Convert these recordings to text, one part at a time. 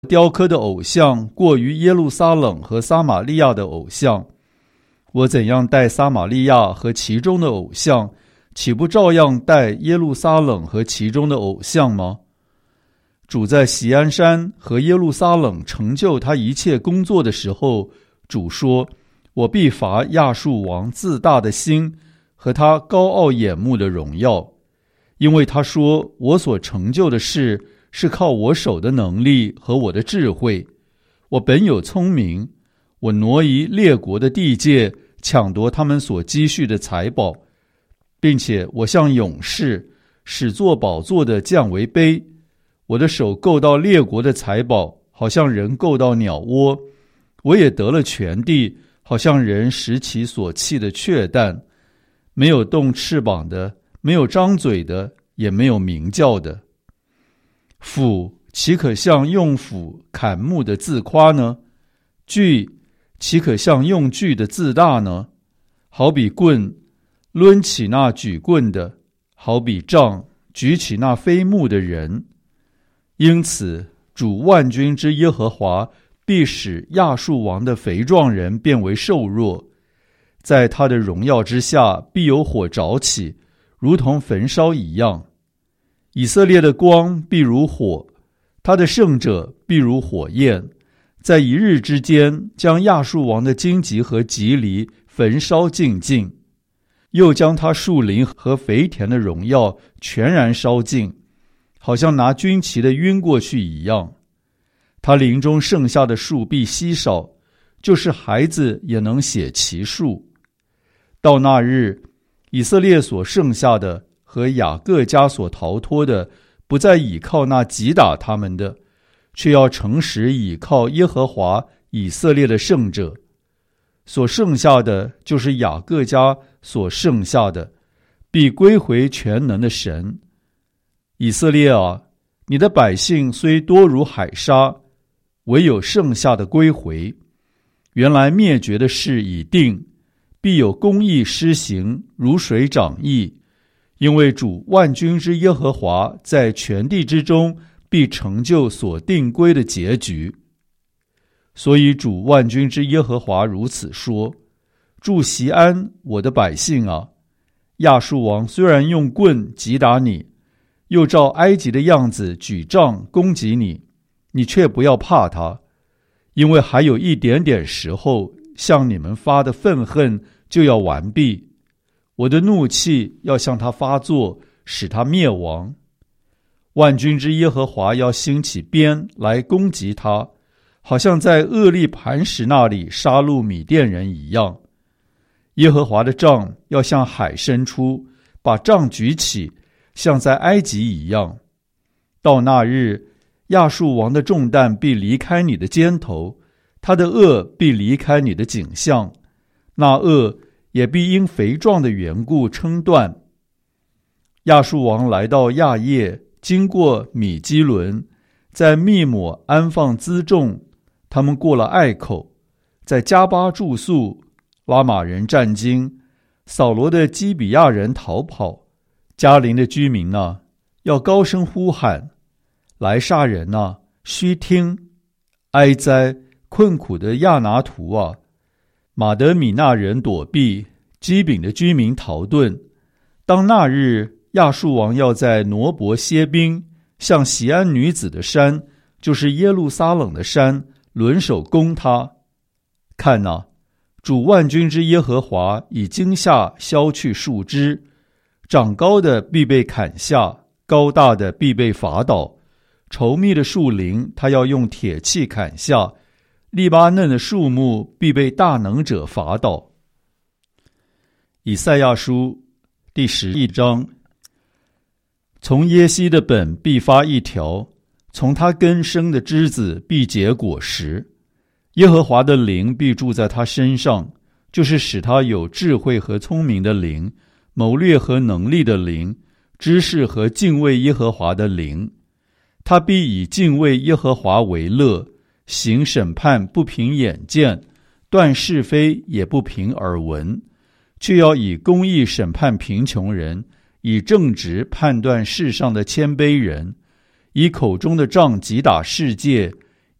雕刻的偶像过于耶路撒冷和撒玛利亚的偶像，我怎样待撒玛利亚和其中的偶像，岂不照样待耶路撒冷和其中的偶像吗？主在锡安山和耶路撒冷成就他一切工作的时候，主说，我必罚亚述王自大的心和他高傲眼目的荣耀，因为他说，我所成就的事是靠我手的能力和我的智慧，我本有聪明，我挪移列国的地界，抢夺他们所积蓄的财宝，并且我像勇士，使坐宝座的降为卑，我的手够到列国的财宝，好像人够到鸟窝，我也得了全地，好像人拾其所弃的雀蛋，没有动翅膀的，没有张嘴的，也没有鸣叫的。斧岂可像用斧砍木的自夸呢？锯岂可像用锯的自大呢？好比棍抡起那举棍的，好比杖举起那非木的人。因此主万军之耶和华必使亚述王的肥壮人变为瘦弱，在他的荣耀之下必有火着起，如同焚烧一样。以色列的光必如火，他的圣者必如火焰，在一日之间将亚述王的荆棘和棘藜焚烧尽尽，又将他树林和肥田的荣耀全然烧尽，好像拿军旗的晕过去一样。他林中剩下的树必稀少，就是孩子也能写其数。到那日，以色列所剩下的和雅各家所逃脱的，不再倚靠那击打他们的，却要诚实倚靠耶和华以色列的圣者。所剩下的就是雅各家所剩下的，必归回全能的神。以色列啊，你的百姓虽多如海沙，唯有剩下的归回。原来灭绝的事已定，必有公义施行，如水涨溢。因为主万军之耶和华在全地之中必成就所定规的结局。所以主万军之耶和华如此说，住锡安，我的百姓啊，亚述王虽然用棍击打你，又照埃及的样子举杖攻击你，你却不要怕他，因为还有一点点时候，向你们发的愤恨就要完毕，我的怒气要向他发作，使他灭亡。万军之耶和华要兴起鞭来攻击他，好像在厄利磐石那里杀戮米甸人一样。耶和华的杖要向海伸出，把杖举起，像在埃及一样。到那日，亚述王的重担必离开你的肩头，他的恶必离开你的颈项，那恶也必因肥壮的缘故撑断。亚述王来到亚叶，经过米基伦，在密抹安放辎重，他们过了隘口，在加巴住宿，拉玛人战惊，扫罗的基比亚人逃跑。迦陵的居民啊，要高声呼喊，来杀人啊，须听！哀哉，困苦的亚拿图啊！马德米纳人躲避，基丙的居民逃遁。当那日，亚述王要在挪伯歇兵，向锡安女子的山，就是耶路撒冷的山，轮手攻他。看哪，主万军之耶和华以惊吓削去树枝，长高的必被砍下，高大的必被伐倒。稠密的树林他要用铁器砍下，利巴嫩的树木必被大能者伐倒。以赛亚书第11章。从耶西的本必发一条，从他根生的枝子必结果实。耶和华的灵必住在他身上，就是使他有智慧和聪明的灵，谋略和能力的灵，知识和敬畏耶和华的灵。他必以敬畏耶和华为乐，行审判不凭眼见，断是非也不凭耳闻，却要以公义审判贫穷人，以正直判断世上的谦卑人，以口中的杖击打世界，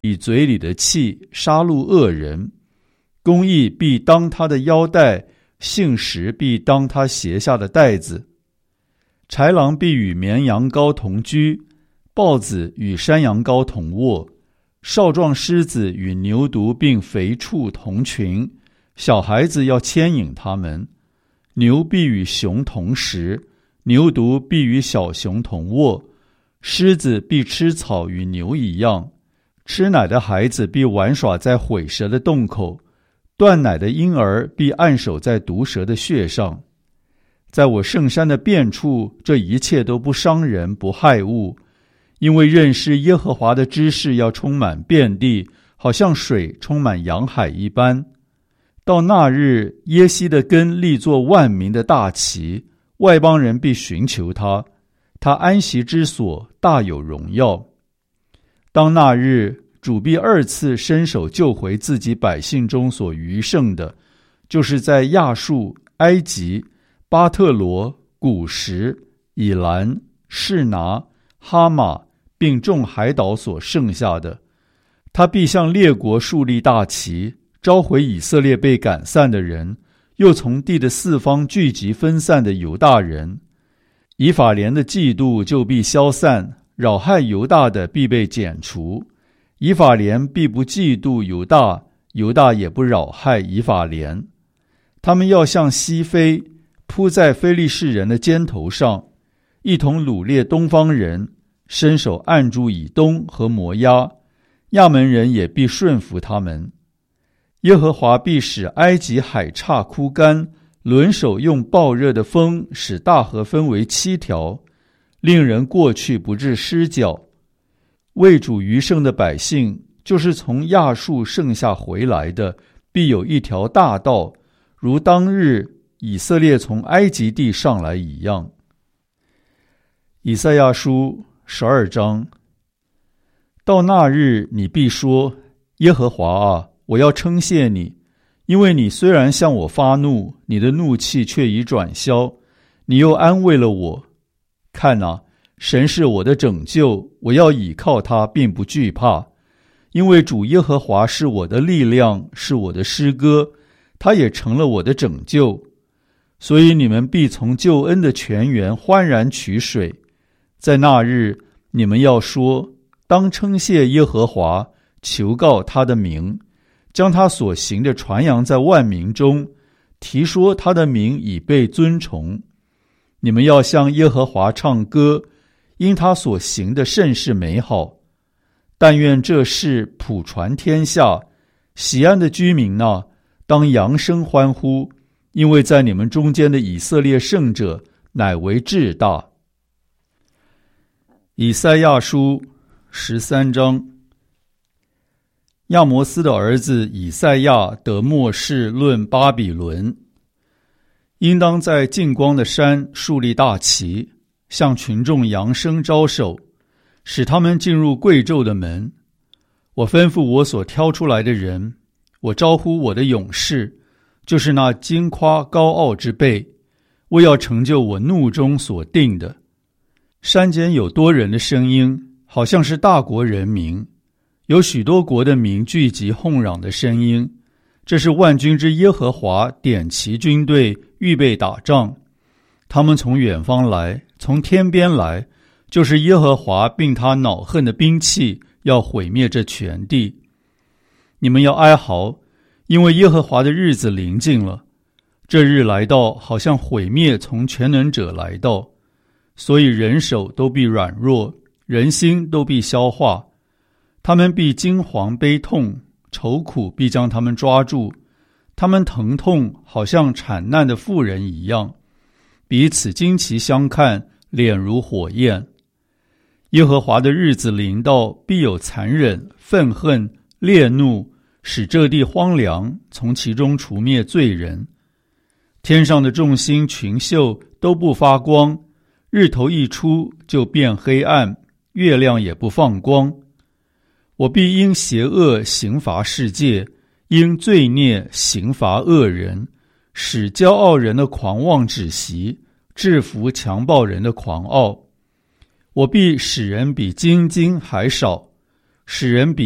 以嘴里的气杀戮恶人。公义必当他的腰带，信实必当他鞋下的带子。豺狼必与绵羊羔同居，豹子与山羊羔同卧，少壮狮子与牛犊并肥畜同群，小孩子要牵引他们。牛必与熊同食，牛犊必与小熊同卧，狮子必吃草与牛一样，吃奶的孩子必玩耍在毁蛇的洞口，断奶的婴儿必按手在毒蛇的穴上。在我圣山的遍处，这一切都不伤人不害物，因为认识耶和华的知识要充满遍地，好像水充满洋海一般。到那日，耶西的根立作万民的大旗，外邦人必寻求他，他安息之所大有荣耀。当那日，主必二次伸手救回自己百姓中所余剩的，就是在亚述、埃及、巴特罗、古实、以兰、示拿、哈马并众海岛所剩下的。他必向列国树立大旗，召回以色列被赶散的人，又从地的四方聚集分散的犹大人。以法莲的嫉妒就必消散，扰害犹大的必被剪除。以法莲必不嫉妒犹大，犹大也不扰害以法莲。他们要向西飞，扑在非利士人的肩头上，一同掳掠东方人，伸手按住以东和摩押，亚门人也必顺服他们。耶和华必使埃及海岔枯干，轮手用暴热的风使大河分为7条，令人过去不致失脚。为主余剩的百姓，就是从亚述剩下回来的，必有一条大道，如当日以色列从埃及地上来一样。以赛亚书12章。到那日，你必说：耶和华啊，我要称谢你，因为你虽然向我发怒，你的怒气却已转消，你又安慰了我。看啊，神是我的拯救，我要倚靠他，并不惧怕，因为主耶和华是我的力量，是我的诗歌，他也成了我的拯救。所以你们必从救恩的泉源欢然取水。在那日，你们要说：当称谢耶和华，求告他的名，将他所行的传扬在万民中，提说他的名已被尊崇。你们要向耶和华唱歌，因他所行的甚是美好。但愿这事普传天下，喜安的居民哪，当扬声欢呼，因为在你们中间的以色列圣者乃为至大。以赛亚书13章。亚摩斯的儿子以赛亚得默示论巴比伦，应当在近光的山树立大旗，向群众扬声招手，使他们进入贵胄的门。我吩咐我所挑出来的人，我招呼我的勇士，就是那矜夸高傲之辈，为要成就我怒中所定的。山间有多人的声音，好像是大国人民，有许多国的民聚集哄嚷的声音。这是万军之耶和华点齐军队，预备打仗。他们从远方来，从天边来，就是耶和华并他恼恨的兵器，要毁灭这全地。你们要哀嚎，因为耶和华的日子临近了。这日来到，好像毁灭从全能者来到。所以人手都必软弱，人心都必消化。他们必惊惶悲痛，愁苦必将他们抓住。他们疼痛好像产难的妇人一样，彼此惊奇相看，脸如火焰。耶和华的日子临到，必有残忍、愤恨、烈怒，使这地荒凉，从其中除灭罪人。天上的众星群宿都不发光，日头一出就变黑暗，月亮也不放光。我必因邪恶刑罚世界，因罪孽刑罚恶人，使骄傲人的狂妄止息，制服强暴人的狂傲。我必使人比金还少，使人比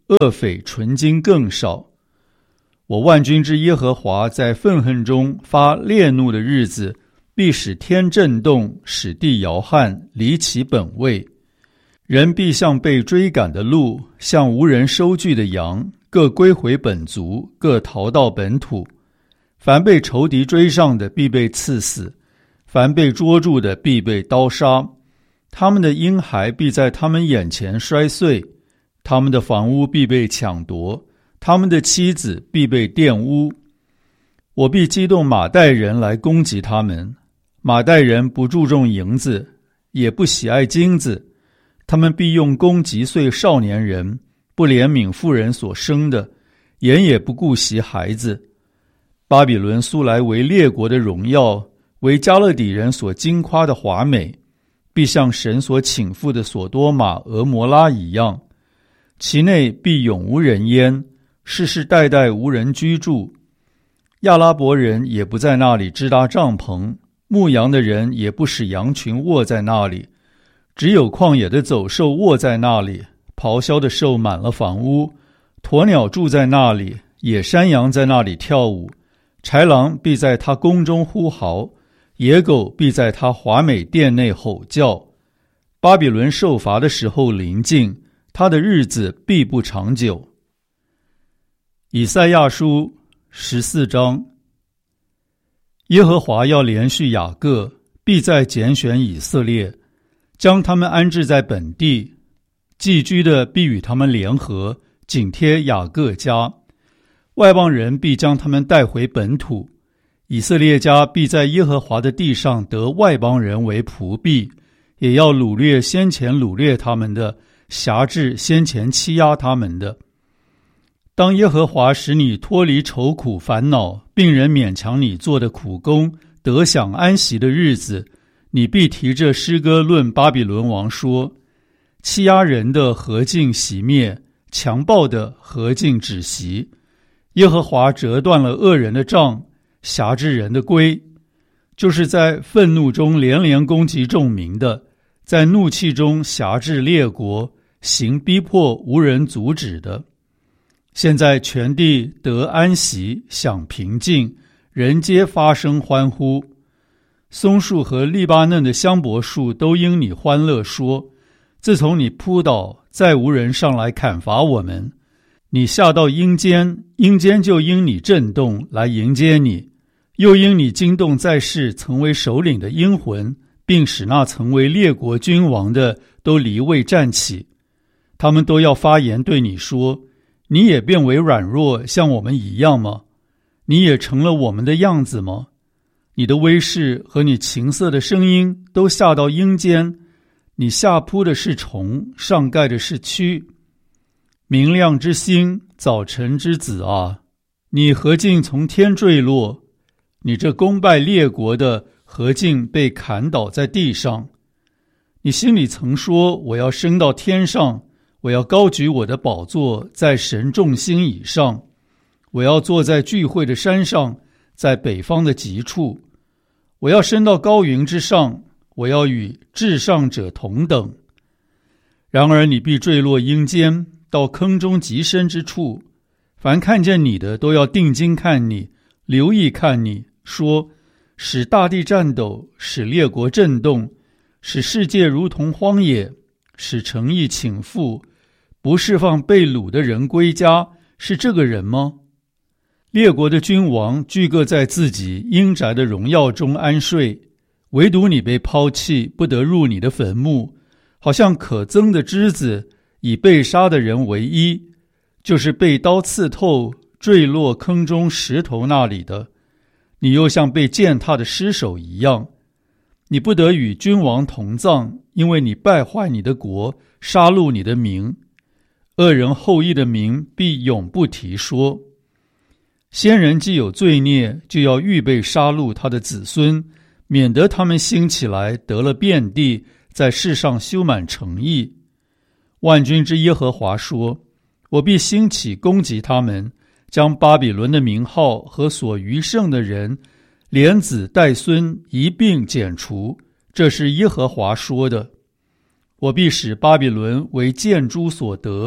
恶匪纯金更少。我万军之耶和华在愤恨中发烈怒的日子，必使天震动，使地摇撼，离其本位。人必像被追赶的鹿，像无人收据的羊，各归回本族，各逃到本土。凡被仇敌追上的，必被刺死；凡被捉住的，必被刀杀。他们的婴孩必在他们眼前摔碎，他们的房屋必被抢夺，他们的妻子必被玷污。我必激动马代人来攻击他们。马代人不注重银子，也不喜爱金子，他们必用弓击碎少年人，不怜悯妇人所生的，眼也不顾惜孩子。巴比伦素来为列国的荣耀，为加勒底人所矜夸的华美，必像神所倾覆的所多玛、俄摩拉一样，其内必永无人烟，世世代代无人居住。亚拉伯人也不在那里支搭帐篷，牧羊的人也不使羊群卧在那里，只有旷野的走兽卧在那里，咆哮的兽满了房屋，鸵鸟住在那里，野山羊在那里跳舞，豺狼必在他宫中呼嚎，野狗必在他华美殿内吼叫。巴比伦受罚的时候临近，他的日子必不长久。以赛亚书14章。耶和华要连续雅各，必再拣选以色列，将他们安置在本地，寄居的必与他们联合，紧贴雅各家。外邦人必将他们带回本土，以色列家必在耶和华的地上得外邦人为仆婢，也要掳掠先前掳掠他们的，辖制先前欺压他们的。当耶和华使你脱离愁苦烦恼，并人勉强你做的苦工，得享安息的日子，你必提着诗歌论巴比伦王说：欺压人的何竟熄灭，强暴的何竟止息。耶和华折断了恶人的杖，辖制人的规，就是在愤怒中连连攻击众民的，在怒气中辖制列国，行逼迫无人阻止的。现在全地得安息，享平静，人皆发声欢呼。松树和利巴嫩的香柏树都因你欢乐说：自从你扑倒，再无人上来砍伐我们。你下到阴间，阴间就因你震动来迎接你，又因你惊动在世曾为首领的阴魂，并使那曾为列国君王的都离位站起。他们都要发言对你说：你也变为软弱，像我们一样吗？你也成了我们的样子吗？你的威势和你琴瑟的声音都下到阴间，你下扑的是虫，上盖的是蛆。明亮之星，早晨之子啊，你何竟从天坠落？你这攻败列国的，何竟被砍倒在地上？你心里曾说：我要升到天上，我要高举我的宝座在神众星以上，我要坐在聚会的山上，在北方的极处，我要升到高云之上，我要与至上者同等。然而你必坠落阴间，到坑中极深之处，凡看见你的都要定睛看你，留意看你，说：使大地颤抖，使列国震动，使世界如同荒野，使诚意倾覆，不释放被掳的人归家，是这个人吗？列国的君王俱各在自己阴宅的荣耀中安睡，唯独你被抛弃，不得入你的坟墓，好像可憎的枝子，以被杀的人为衣，就是被刀刺透，坠落坑中石头那里的。你又像被践踏的尸首一样，你不得与君王同葬，因为你败坏你的国，杀戮你的民。恶人后裔的名必永不提说。先人既有罪孽，就要预备杀戮他的子孙，免得他们兴起来得了遍地，在世上修满城邑。万军之耶和华说：我必兴起攻击他们，将巴比伦的名号和所余剩的人，连子带孙一并剪除。这是耶和华说的。我必使巴比伦为箭猪所得，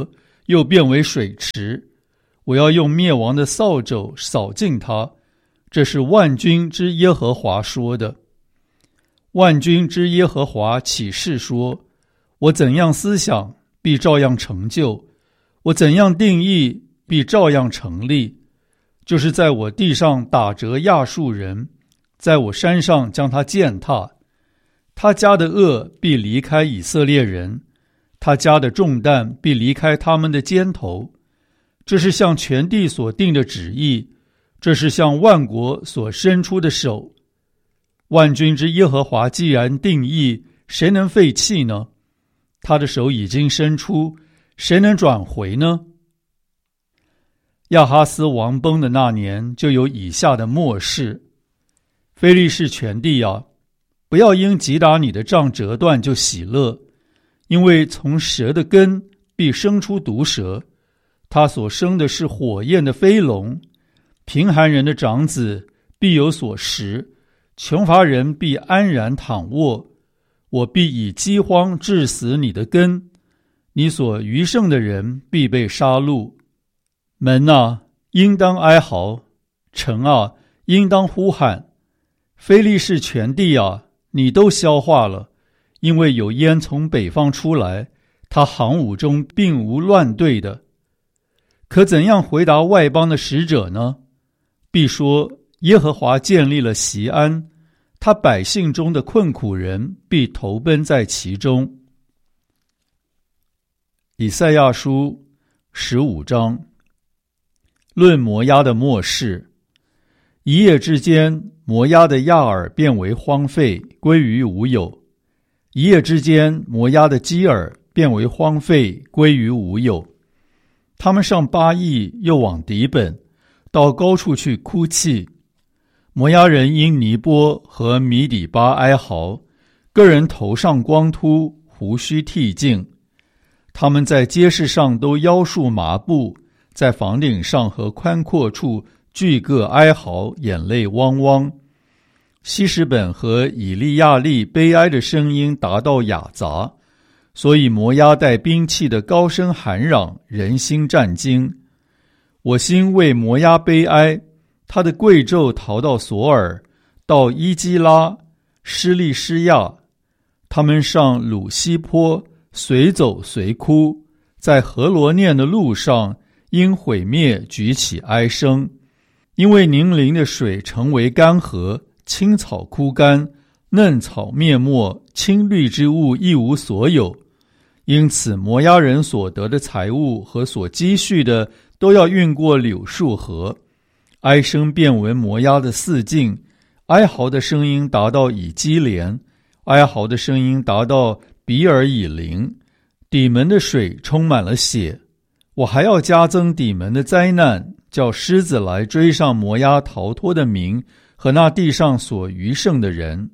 又变为水池。我要用灭亡的扫帚扫尽它。这是万军之耶和华说的。万军之耶和华起誓说，我怎样思想，必照样成就；我怎样定义，必照样成立。就是在我地上打折亚述人，在我山上将他践踏。他家的恶必离开以色列人，他家的重担必离开他们的肩头。这是向全地所定的旨意，这是向万国所伸出的手。万军之耶和华既然定义，谁能废弃呢？他的手已经伸出，谁能转回呢？亚哈斯王崩的那年，就有以下的末世。非利士全地啊，不要因击打你的杖折断就喜乐，因为从蛇的根必生出毒蛇，他所生的是火焰的飞龙。贫寒人的长子必有所食，穷乏人必安然躺卧。我必以饥荒致死你的根，你所余剩的人必被杀戮。门啊，应当哀嚎；城啊，应当呼喊。非利士全地啊，你都消化了，因为有烟从北方出来，他行伍中并无乱队的。可怎样回答外邦的使者呢？必说，耶和华建立了锡安，他百姓中的困苦人必投奔在其中。以赛亚书15章，论摩押的末世。一夜之间，摩押的亚尔变为荒废，归于无有；一夜之间，摩押的基尔变为荒废，归于无有。他们上巴益，又往底本，到高处去哭泣。摩押人因尼波和米底巴哀嚎，个人头上光秃，胡须剃净。他们在街市上都腰束麻布，在房顶上和宽阔处俱各哀嚎，眼泪汪汪。希实本和以利亚利悲哀的声音达到雅杂，所以摩押带兵器的高声喊嚷，人心战惊。我心为摩押悲哀，他的贵胄逃到索尔，到伊基拉、施利施亚。他们上鲁西坡，随走随哭，在何罗念的路上，因毁灭举起哀声。因为宁陵的水成为干涸，青草枯干，嫩草灭没，青绿之物一无所有。因此摩押人所得的财物和所积蓄的，都要运过柳树河。哀声变为摩押的四境，哀嚎的声音达到以基连，哀嚎的声音达到比尔以林。底门的水充满了血。我还要加增底门的灾难，叫狮子来追上摩押逃脱的民和那地上所余剩的人。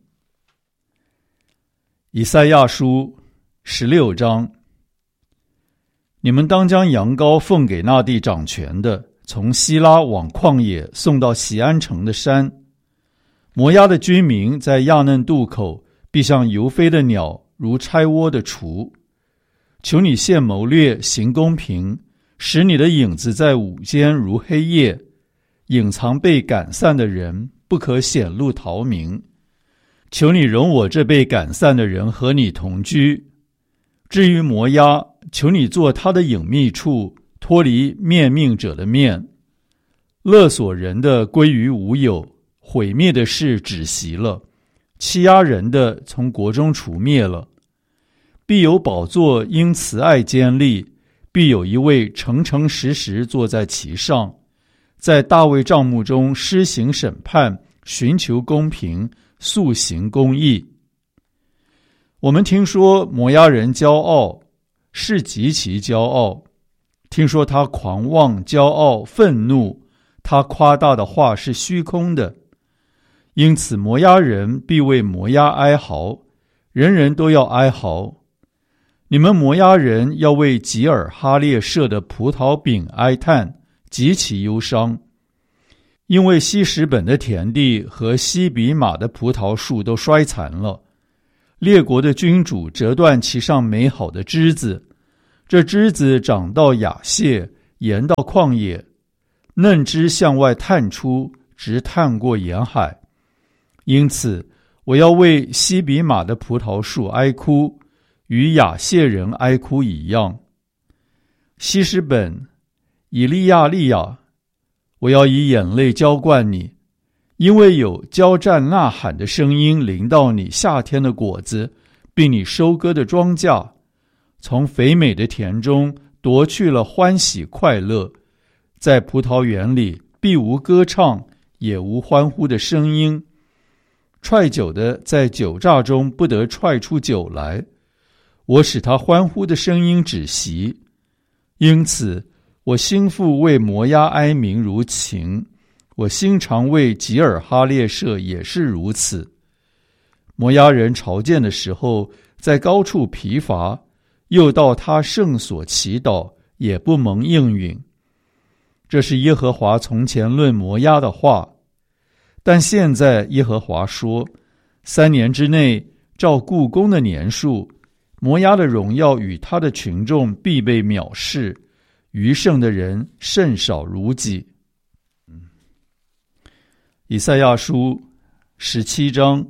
以赛亚书16章，你们当将羊羔奉给那地掌权的，从希拉往旷野送到锡安城的山。摩押的居民在亚嫩渡口，必像游飞的鸟，如拆窝的雏。求你现谋略，行公平，使你的影子在午间如黑夜，隐藏被赶散的人，不可显露逃民。求你容我这被赶散的人和你同居。至于摩押，求你做他的隐秘处，脱离面命者的面。勒索人的归于无有，毁灭的事止息了，欺压人的从国中除灭了。必有宝座因慈爱坚立，必有一位诚诚实实坐在其上，在大卫帐幕中施行审判，寻求公平，速行公义。我们听说摩押人骄傲，是极其骄傲。听说他狂妄、骄傲、愤怒，他夸大的话是虚空的。因此摩押人必为摩押哀嚎，人人都要哀嚎。你们摩押人要为吉尔哈列舍的葡萄饼哀叹，极其忧伤。因为希实本的田地和西比马的葡萄树都衰残了，列国的君主折断其上美好的枝子， 这枝子长到雅谢，延到旷野，嫩枝向外探出，直探过沿海。因此我要为西比玛的葡萄树哀哭，与雅谢人哀哭一样。希实本，以利亚利亚，我要以眼泪浇灌你，因为有交战呐喊的声音临到你夏天的果子，并你收割的庄稼，从肥美的田中夺去了欢喜快乐，在葡萄园里必无歌唱，也无欢呼的声音。踹酒的在酒榨中不得踹出酒来，我使他欢呼的声音止息。因此我心腹为摩押哀鸣如琴，我心肠为吉尔哈列舍也是如此。摩押人朝见的时候，在高处疲乏，又到他圣所祈祷，也不蒙应允。这是耶和华从前论摩押的话。但现在耶和华说，3年之内，照故宫的年数，摩押的荣耀与他的群众必被藐视，余剩的人甚少如己。以赛亚书17章，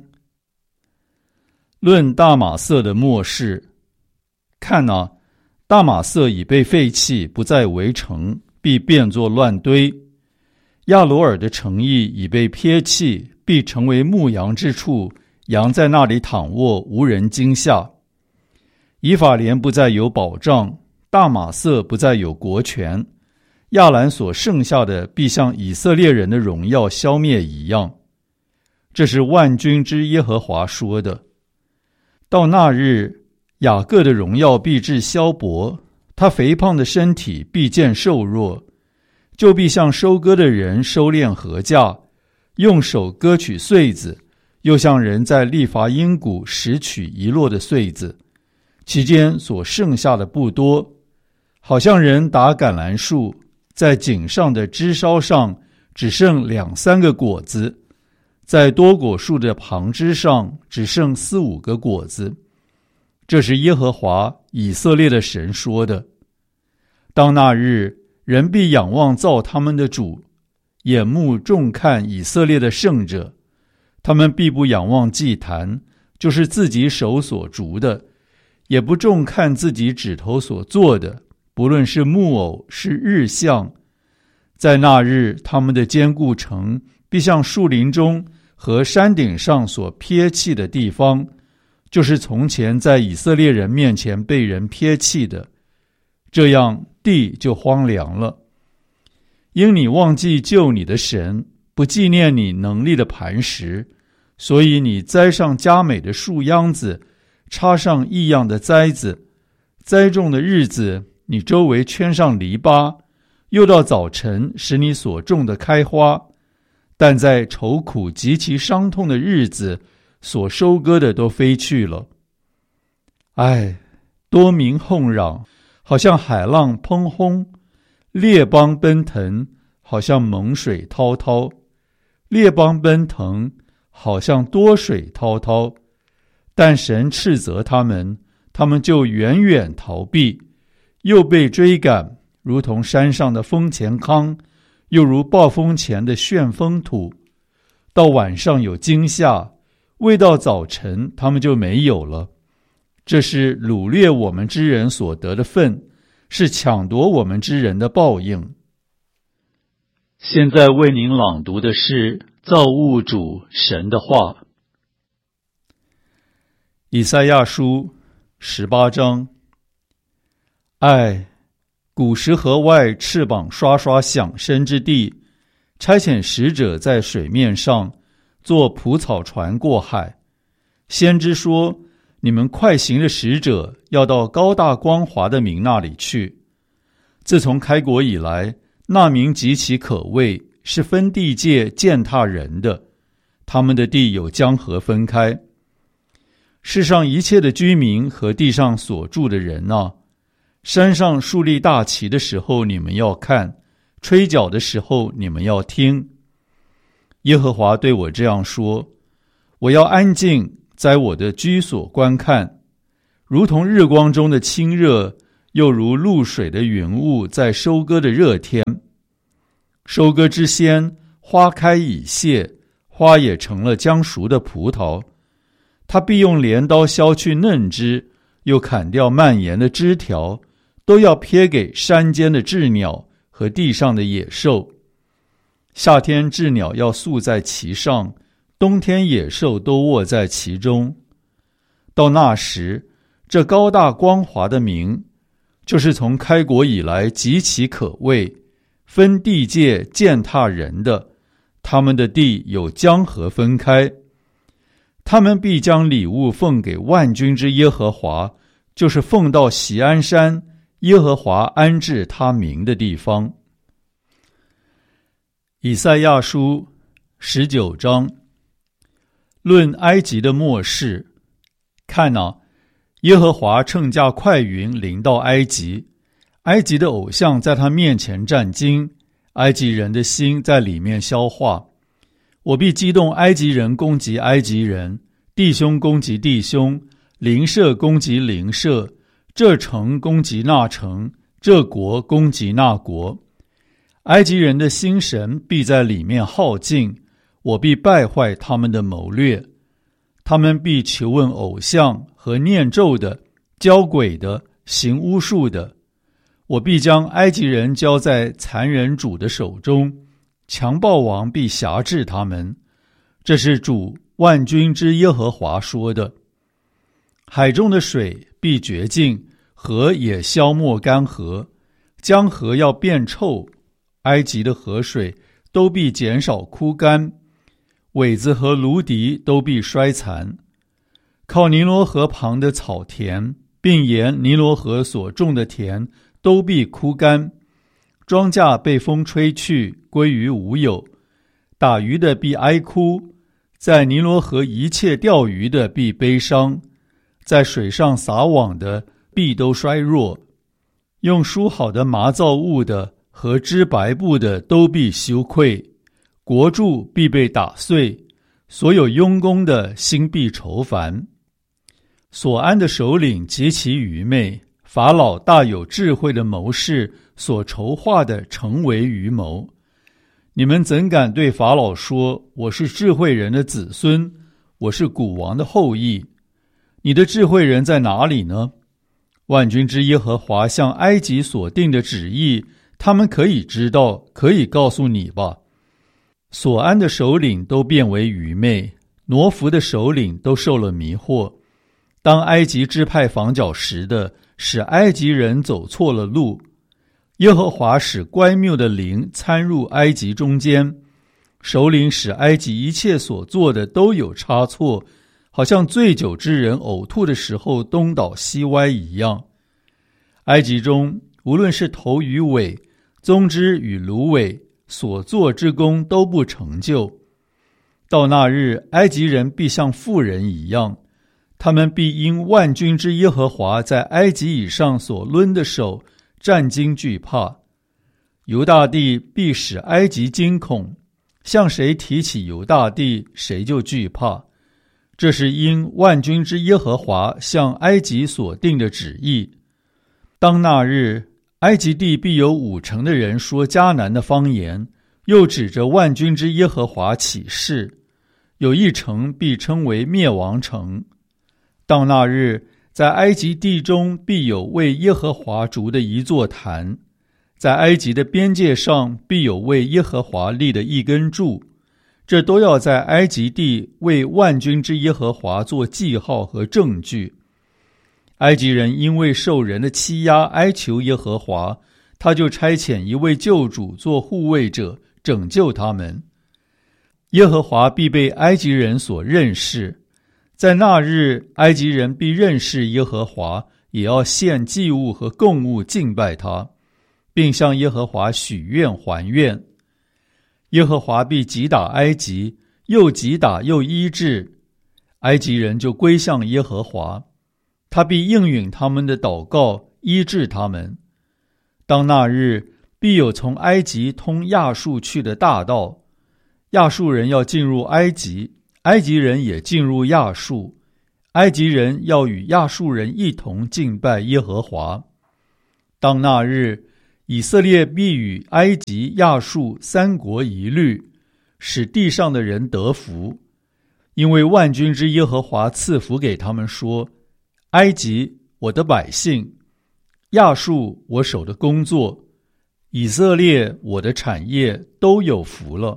论大马色的末世。看哪，大马色已被废弃，不再为城，必变作乱堆。亚罗尔的城邑已被撇弃，必成为牧羊之处，羊在那里躺卧，无人惊吓。以法莲不再有保障，大马色不再有国权，亚兰所剩下的必像以色列人的荣耀消灭一样。这是万军之耶和华说的。到那日，雅各的荣耀必至消薄，他肥胖的身体必见瘦弱，就必像收割的人收敛禾稼，用手割取穗子，又像人在利乏音谷拾取遗落的穗子，其间所剩下的不多，好像人打橄榄树，在井上的枝梢上只剩2-3个果子，在多果树的旁枝上只剩4-5个果子。这是耶和华以色列的神说的。当那日，人必仰望造他们的主，眼目重看以色列的圣者。他们必不仰望祭坛，就是自己手所筑的，也不重看自己指头所做的，不论是木偶是日像。在那日，他们的坚固城必像树林中和山顶上所撇弃的地方，就是从前在以色列人面前被人撇弃的，这样地就荒凉了。因你忘记救你的神，不纪念你能力的磐石，所以你栽上佳美的树秧子，插上异样的栽子。栽种的日子，你周围圈上篱笆，又到早晨使你所种的开花。但在愁苦极其伤痛的日子，所收割的都飞去了。唉，多民哄嚷，好像海浪砰轰；列邦奔腾，好像猛水滔滔。列邦奔腾，好像多水滔滔。但神斥责他们，他们就远远逃避，又被追赶，如同山上的风前糠，又如暴风前的旋风土。到晚上有惊吓，未到早晨他们就没有了。这是掳掠我们之人所得的份，是抢夺我们之人的报应。现在为您朗读的是造物主神的话。以赛亚书18章。唉，古时河外翅膀刷刷响声之地，差遣使者在水面上，坐蒲草船过海。先知说，你们快行的使者要到高大光华的民那里去。自从开国以来，那民极其可畏，是分地界践踏人的，他们的地有江河分开。世上一切的居民和地上所住的人啊，山上树立大旗的时候你们要看，吹角的时候你们要听。耶和华对我这样说，我要安静在我的居所观看，如同日光中的清热， 又如露水的云雾在收割的热天。收割之先，花开已谢，花也成了将熟的葡萄。他必用镰刀削去嫩枝，又砍掉蔓延的枝条，都要撇给山间的鸷鸟和地上的野兽。夏天鸷鸟要宿在其上，冬天野兽都卧在其中。到那时，这高大光华的名，就是从开国以来极其可畏，分地界践踏人的，他们的地有江河分开。他们必将礼物奉给万军之耶和华，就是奉到锡安山，耶和华安置他名的地方。以赛亚书19章，论埃及的末世。看哪，耶和华乘驾快云临到埃及，埃及的偶像在他面前战惊，埃及人的心在里面消化。我必激动埃及人攻击埃及人，弟兄攻击弟兄，邻舍攻击邻舍，这城攻击那城，这国攻击那国。埃及人的心神必在里面耗尽，我必败坏他们的谋略。他们必求问偶像和念咒的，教鬼的，行巫术的。我必将埃及人交在残忍主的手中，强暴王必辖制他们。这是主万军之耶和华说的。海中的水必绝尽，河也消没干涸，江河要变臭，埃及的河水都必减少枯干，苇子和芦荻都必衰残。靠尼罗河旁的草田，并沿尼罗河所种的田都必枯干，庄稼被风吹去，归于无有。打鱼的必哀哭，在尼罗河一切钓鱼的必悲伤，在水上撒网的必都衰弱，用梳好的麻造物的和织白布的都必羞愧，国柱必被打碎，所有佣工的心必愁烦。所安的首领极其愚昧，法老大有智慧的谋士所筹划的成为愚谋。你们怎敢对法老说，我是智慧人的子孙，我是古王的后裔？你的智慧人在哪里呢？万军之耶和华向埃及所定的旨意，他们可以知道，可以告诉你吧。所安的首领都变为愚昧，挪服的首领都受了迷惑。当埃及支派防角石的，使埃及人走错了路。耶和华使乖谬的灵参入埃及中间，首领使埃及一切所做的都有差错，好像醉酒之人呕吐的时候东倒西歪一样。埃及中无论是头与尾，棕枝与芦苇，所做之功都不成就。到那日，埃及人必像妇人一样，他们必因万军之耶和华在埃及以上所抡的手战惊惧怕。犹大地必使埃及惊恐，向谁提起犹大地，谁就惧怕。这是因万军之耶和华向埃及所定的旨意。当那日，埃及地必有5成的人说迦南的方言，又指着万军之耶和华起誓。有1城必称为灭亡城。到那日，在埃及地中必有为耶和华筑的一座坛，在埃及的边界上必有为耶和华立的一根柱，这都要在埃及地为万军之耶和华做记号和证据。埃及人因为受人的欺压哀求耶和华，他就差遣一位救主做护卫者，拯救他们。耶和华必被埃及人所认识，在那日，埃及人必认识耶和华，也要献祭物和供物敬拜他，并向耶和华许愿还愿。耶和华必击打埃及，又击打又医治，埃及人就归向耶和华，他必应允他们的祷告，医治他们。当那日，必有从埃及通亚述去的大道，亚述人要进入埃及，埃及人也进入亚述，埃及人要与亚述人一同敬拜耶和华。 当那日，以色列必与埃及、亚述三国一律，使地上的人得福。因为万军之耶和华赐福给他们说，埃及，我的百姓；亚述，我手的工作；以色列，我的产业，都有福了。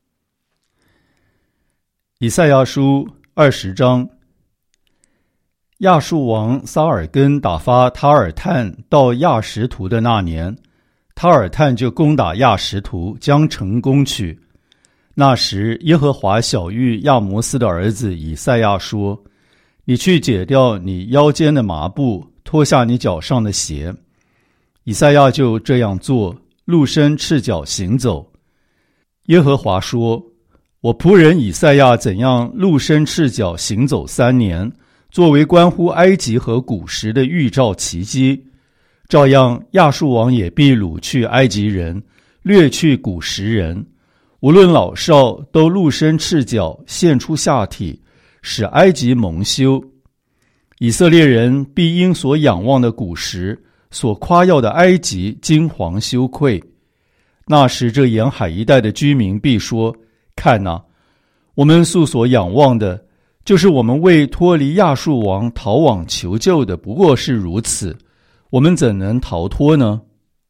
以赛亚书20章。亚述王撒尔根打发塔尔探到亚实图的那年，塔尔探就攻打亚实图，将城攻取。那时耶和华晓谕亚摩斯的儿子以赛亚说，你去解掉你腰间的麻布，脱下你脚上的鞋。以赛亚就这样做，露身赤脚行走。耶和华说，我仆人以赛亚怎样露身赤脚行走3年，作为关乎埃及和古时的预兆奇迹，照样亚述王也必掳去埃及人，掠去古时人，无论老少，都露身赤脚，现出下体，使埃及蒙羞。以色列人必因所仰望的古时，所夸耀的埃及惊惶羞愧。那时这沿海一带的居民必说，看哪，我们素所仰望的，就是我们为脱离亚述王逃往求救的，不过是如此，我们怎能逃脱呢？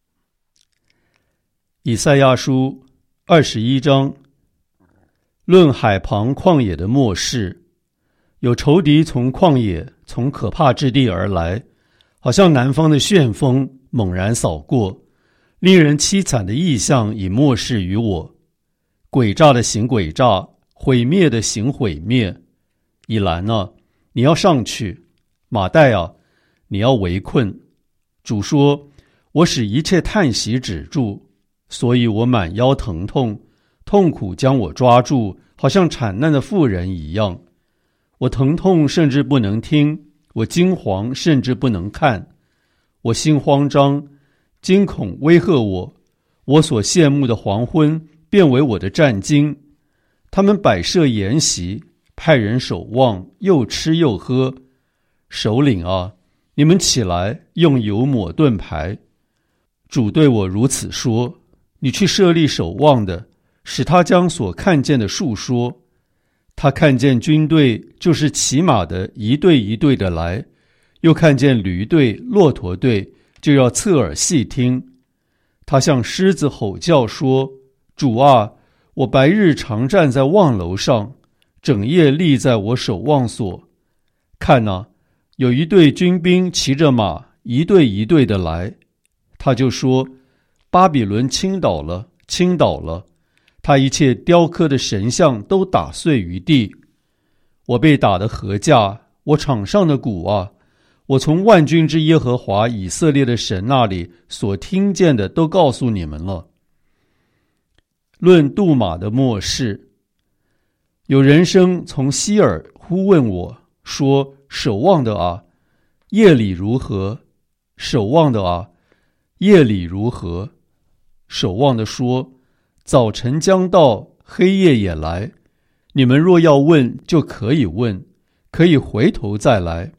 以赛亚书21章。论海旁旷野的末世，有仇敌从旷野，从可怕之地而来，好像南方的旋风猛然扫过，令人凄惨的异象已漠视于我，诡诈的行诡诈，毁灭的行毁灭。以兰啊，你要上去；马代啊，你要围困。主说，我使一切叹息止住，所以我满腰疼痛，痛苦将我抓住，好像产难的妇人一样。我疼痛甚至不能听，我惊惶甚至不能看。我心慌张，惊恐威吓我，我所羡慕的黄昏变为我的战惊。他们摆设筵席，派人守望，又吃又喝。首领啊，你们起来，用油抹盾牌。主对我如此说，你去设立守望的，使他将所看见的述说。他看见军队，就是骑马的一队一队的来，又看见驴队、骆驼队，就要侧耳细听。他向狮子吼叫说，主啊，我白日常站在望楼上，整夜立在我守望所。看哪，有一队军兵骑着马，一队一队的来。他就说，巴比伦倾倒了，倾倒了，他一切雕刻的神像都打碎于地。我被打得何价，我场上的鼓啊，我从万军之耶和华以色列的神那里所听见的都告诉你们了。论杜马的末世，有人声从西尔呼问我说，守望的啊，夜里如何？守望的啊，夜里如何？守望的说，早晨将到，黑夜也来，你们若要问，就可以问，可以回头再来。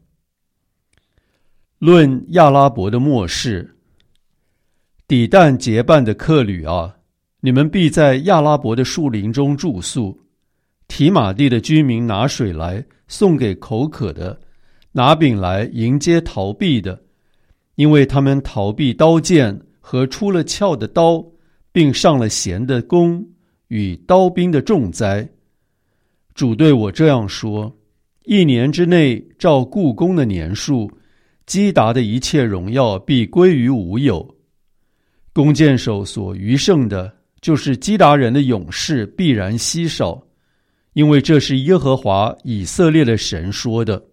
论亚拉伯的末世，底但结伴的客旅啊，你们必在亚拉伯的树林中住宿。提马地的居民拿水来送给口渴的，拿饼来迎接逃避的，因为他们逃避刀剑和出了鞘的刀，并上了弦的弓与刀兵的重灾。主对我这样说，1年之内照故宫的年数，基达的一切荣耀必归于无有。弓箭手所余剩的，就是基达人的勇士必然稀少，因为这是耶和华以色列的神说的。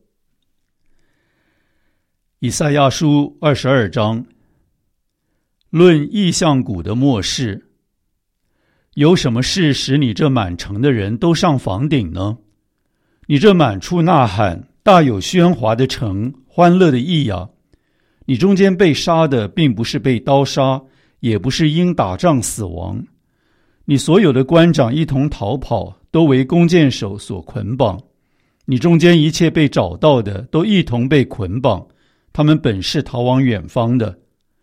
以赛亚书22章。论异象谷的末世，有什么事使你这满城的人都上房顶呢？你这满处呐喊、大有喧哗的城，欢乐的意啊！你中间被杀的，并不是被刀杀，也不是因打仗死亡。你所有的官长一同逃跑，都为弓箭手所捆绑。你中间一切被找到的，都一同被捆绑，他们本是逃往远方的。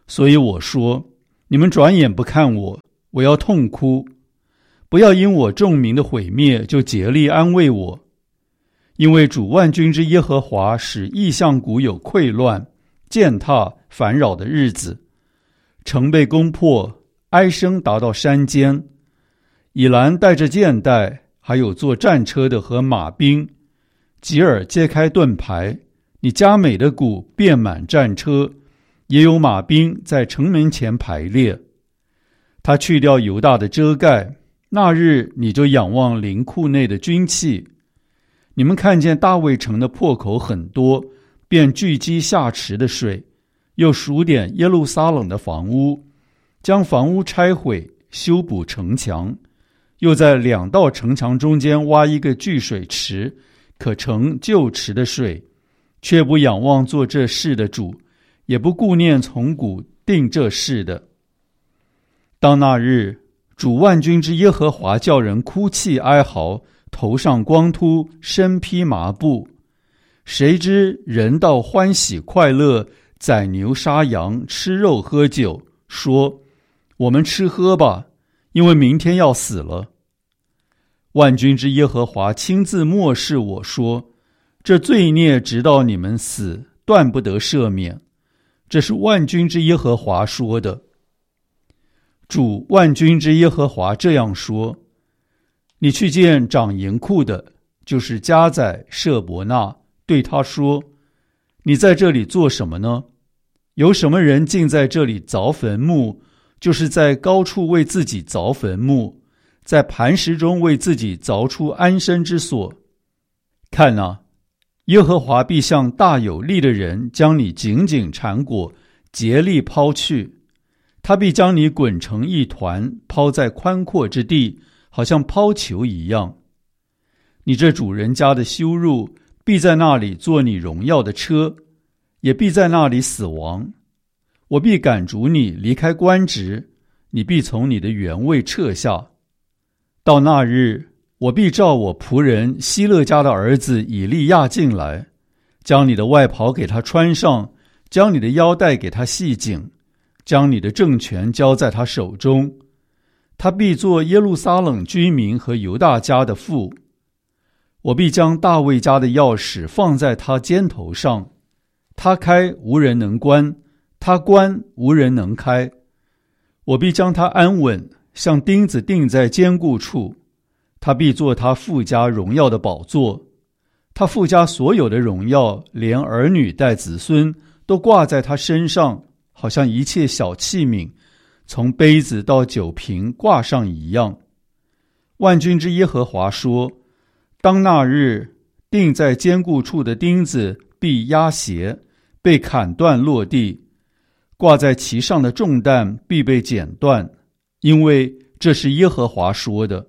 所以我说，你们转眼不看我，我要痛哭。不要因我众民的毁灭就竭力安慰我，因为主万军之耶和华使异象谷有溃乱、践踏、烦扰的日子，城被攻破，哀声达到山间。以兰带着箭袋，还有坐战车的和马兵。吉尔揭开盾牌，你加美的谷遍满战车，也有马兵在城门前排列。他去掉犹大的遮盖，那日你就仰望灵库内的军器。你们看见大卫城的破口很多，便聚集下池的水，又数点耶路撒冷的房屋，将房屋拆毁，修补城墙，又在2道城墙中间挖一个聚水池，可盛旧池的水，却不仰望做这事的主，也不顾念从古定这事的。当那日，主万军之耶和华叫人哭泣哀嚎，头上光秃，身披麻布。谁知人道欢喜快乐，宰牛杀羊，吃肉喝酒，说：我们吃喝吧，因为明天要死了。万军之耶和华亲自默示我说：这罪孽直到你们死，断不得赦免。这是万军之耶和华说的。主万军之耶和华这样说：你去见掌营库的，就是加载舍伯纳，对他说：你在这里做什么呢？有什么人竟在这里凿坟墓，就是在高处为自己凿坟墓，在磐石中为自己凿出安身之所。看啊，耶和华必向大有力的人将你紧紧缠裹，竭力抛去。他必将你滚成一团，抛在宽阔之地，好像抛球一样。你这主人家的羞辱，必在那里做你荣耀的车，也必在那里死亡。我必赶逐你离开官职，你必从你的原位撤下。到那日，我必召我仆人希勒家的儿子以利亚进来，将你的外袍给他穿上，将你的腰带给他系紧，将你的政权交在他手中。他必做耶路撒冷居民和犹大家的父。我必将大卫家的钥匙放在他肩头上，他开无人能关，他关无人能开。我必将他安稳，像钉子钉在坚固处。他必做他父家荣耀的宝座，他父家所有的荣耀，连儿女带子孙，都挂在他身上，好像一切小器皿，从杯子到酒瓶挂上一样。万军之耶和华说：当那日，钉在坚固处的钉子必压斜，被砍断落地，挂在其上的重担必被剪断，因为这是耶和华说的。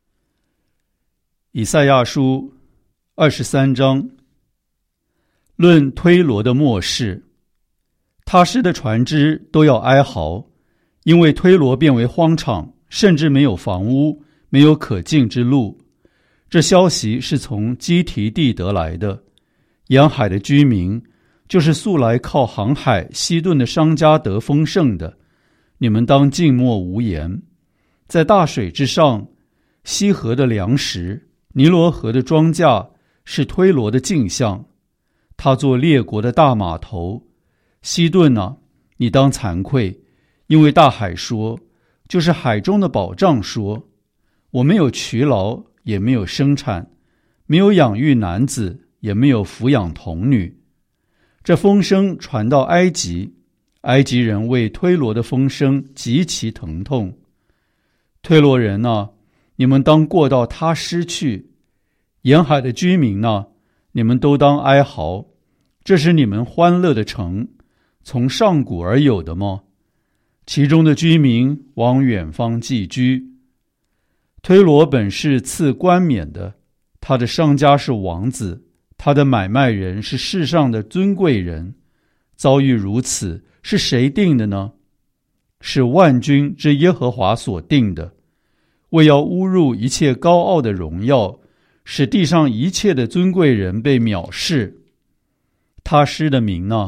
以赛亚书23章。论推罗的末世，他施的船只都要哀嚎，因为推罗变为荒场，甚至没有房屋，没有可进之路。这消息是从基提地得来的。沿海的居民，就是素来靠航海西顿的商家得丰盛的，你们当静默无言。在大水之上，西河的粮食，尼罗河的庄稼，是推罗的镜像。他做列国的大码头。西顿啊，你当惭愧，因为大海说，就是海中的宝藏说：我没有劬劳，也没有生产，没有养育男子，也没有抚养童女。这风声传到埃及，埃及人为推罗的风声极其疼痛。推罗人啊，你们当过到他失去。沿海的居民啊，你们都当哀嚎。这是你们欢乐的城，从上古而有的吗？其中的居民往远方寄居。推罗本是赐冠冕的，他的商家是王子，他的买卖人是世上的尊贵人。遭遇如此，是谁定的呢？是万军之耶和华所定的，为要侮辱一切高傲的荣耀，使地上一切的尊贵人被藐视。他施的名呢，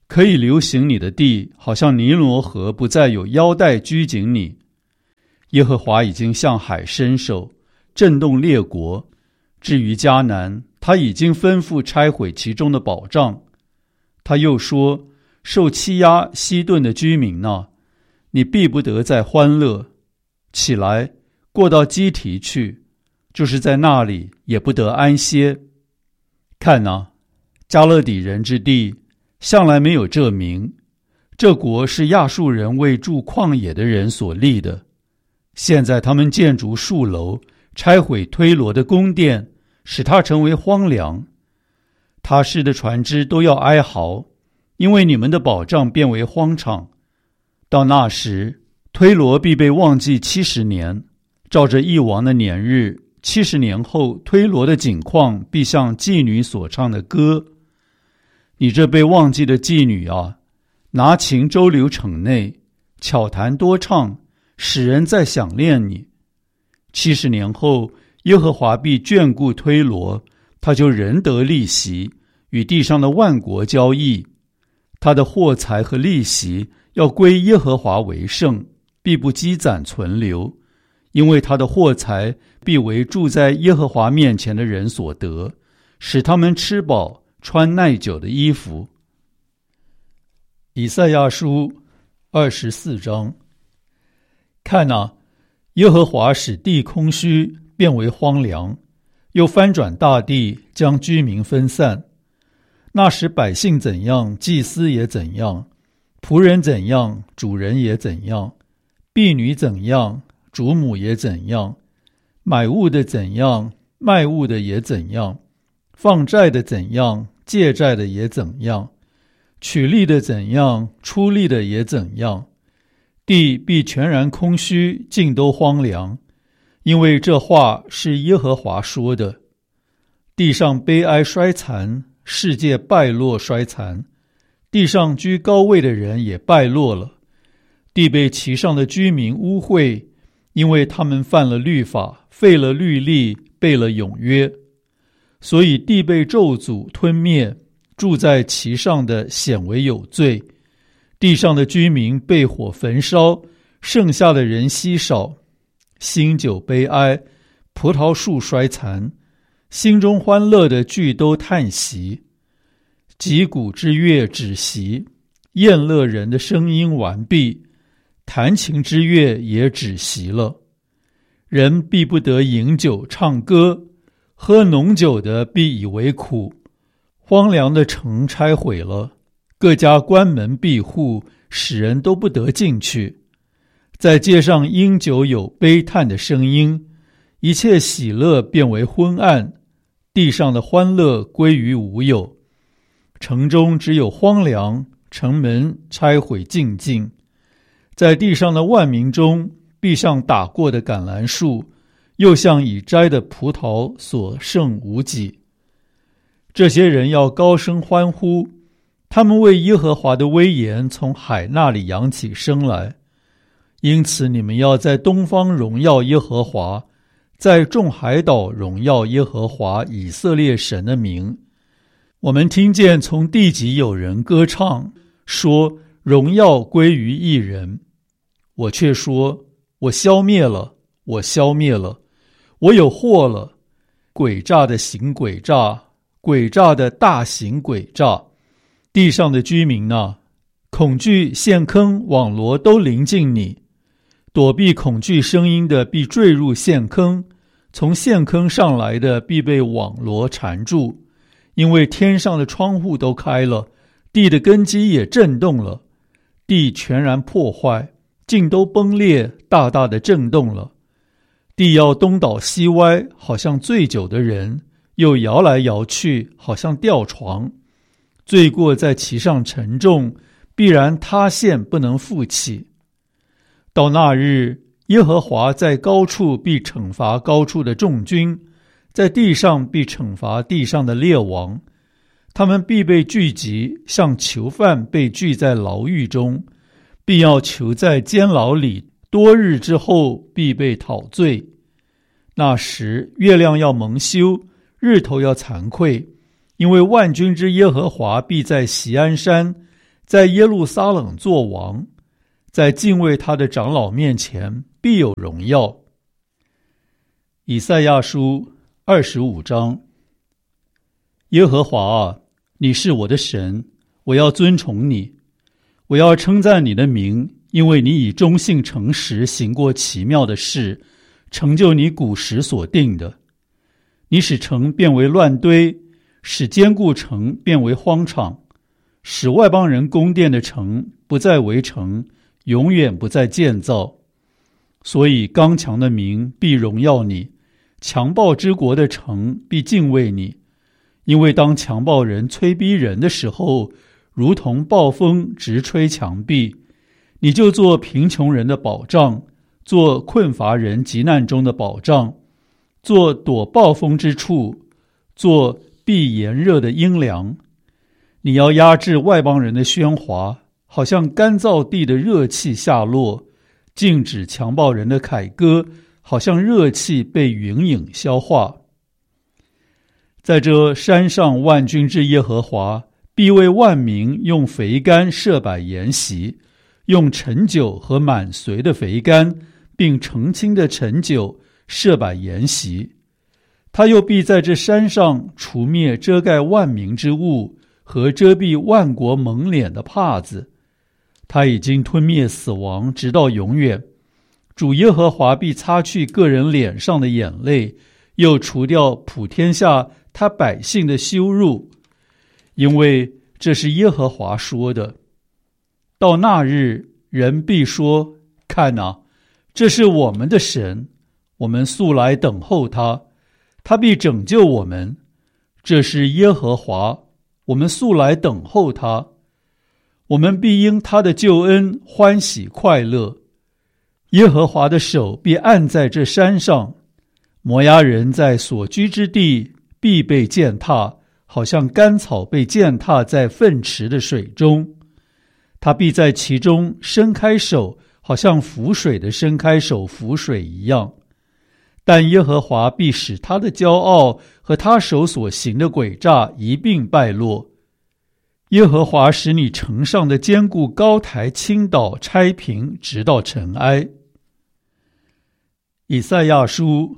可以流行你的地，好像尼罗河不再有腰带拘谨你。耶和华已经向海伸手，震动列国。至于迦南，他已经吩咐拆毁其中的保障。他又说，受欺压西顿的居民哪，你必不得再欢乐。起来，过到基提去，就是在那里也不得安歇。看哪，加勒底人之地向来没有这名，这国是亚述人为住旷野的人所立的。现在他们建筑树楼，拆毁推罗的宫殿，使它成为荒凉。他施的船只都要哀嚎，因为你们的保障变为荒场。到那时，推罗必被忘记70年，照着一王的年日，70年后，推罗的景况必像妓女所唱的歌。你这被忘记的妓女啊，拿琴周流城内，巧弹多唱，使人再想念你。70年后，耶和华必眷顾推罗，他就仍得利息，与地上的万国交易。他的货财和利息要归耶和华为圣，必不积攒存留，因为他的货财必为住在耶和华面前的人所得，使他们吃饱，穿耐久的衣服。以赛亚书24章。看哪，耶和华使地空虚，变为荒凉，又翻转大地，将居民分散。那时百姓怎样，祭司也怎样；仆人怎样，主人也怎样；婢女怎样，主母也怎样；买物的怎样，卖物的也怎样；放债的怎样，借债的也怎样；取利的怎样，出利的也怎样。地必全然空虚，尽都荒凉，因为这话是耶和华说的。地上悲哀衰残，世界败落衰残，地上居高位的人也败落了。地被其上的居民污秽，因为他们犯了律法，废了律例，背了永约。所以地被咒诅吞灭，住在其上的显为有罪。地上的居民被火焚烧，剩下的人稀少。新酒悲哀，葡萄树衰残，心中欢乐的俱都叹息。击鼓之乐止息，宴乐人的声音完毕，弹琴之乐也止息了。人必不得饮酒唱歌，喝浓酒的必以为苦。荒凉的城拆毁了，各家关门闭户，使人都不得进去。在街上因酒有悲叹的声音，一切喜乐变为昏暗，地上的欢乐归于无有。城中只有荒凉，城门拆毁尽尽。在地上的万民中，必像打过的橄榄树，又像已摘的葡萄，所剩无几。这些人要高声欢呼，他们为耶和华的威严从海那里扬起声来。因此你们要在东方荣耀耶和华，在众海岛荣耀耶和华以色列神的名。我们听见从地极有人歌唱，说荣耀归于一人。我却说，我消灭了，我消灭了，我有祸了。诡诈的行诡诈，诡诈的大行诡诈。地上的居民哪，恐惧陷坑网罗都临近你。躲避恐惧声音的必坠入陷坑，从陷坑上来的必被网罗缠住。因为天上的窗户都开了，地的根基也震动了，地全然破坏，尽都崩裂，大大的震动了。地要东倒西歪，好像醉酒的人，又摇来摇去，好像吊床。罪过在其上沉重，必然塌陷，不能复起。到那日，耶和华在高处必惩罚高处的众军，在地上必惩罚地上的列王。他们必被聚集，像囚犯被聚在牢狱中，必要囚在监牢里，多日之后必被讨罪。那时月亮要蒙羞，日头要惭愧，因为万军之耶和华必在锡安山， 在耶路撒冷作王，在敬畏他的长老面前必有荣耀。以赛亚书25章。耶和华啊，你是我的神，我要尊崇你，我要称赞你的名，因为你以忠信诚实行过奇妙的事，成就你古时所定的。你使城变为乱堆，使坚固城变为荒场，使外邦人宫殿的城不再为城，永远不再建造。所以刚强的民必荣耀你，强暴之国的城必敬畏你。因为当强暴人催逼人的时候，如同暴风直吹墙壁，你就做贫穷人的保障，做困乏人急难中的保障，做躲暴风之处，做避炎热的阴凉。你要压制外邦人的喧哗，好像干燥地的热气下落，禁止强暴人的凯歌，好像热气被云影消化。在这山上万军之耶和华必为万民用肥甘设摆筵席，用陈酒和满髓的肥甘并澄清的陈酒设摆筵席。他又必在这山上除灭遮盖万民之物和遮蔽万国蒙脸的帕子。他已经吞灭死亡直到永远。主耶和华必擦去个人脸上的眼泪，又除掉普天下他百姓的羞辱，因为这是耶和华说的。到那日，人必说：看哪，这是我们的神，我们素来等候他，他必拯救我们。这是耶和华，我们素来等候他，我们必因他的救恩欢喜快乐。耶和华的手必按在这山上，摩押人在所居之地必被践踏，好像干草被践踏在粪池的水中。他必在其中伸开手，好像浮水的伸开手浮水一样。但耶和华必使他的骄傲和他手所行的诡诈一并败落。耶和华使你城上的坚固高台倾倒拆平，直到尘埃。以赛亚书